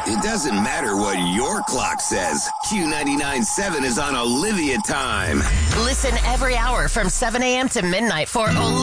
It doesn't matter what your clock says. Q99.7 is on Olivia time. Listen every hour from 7 a.m. to midnight for Olivia.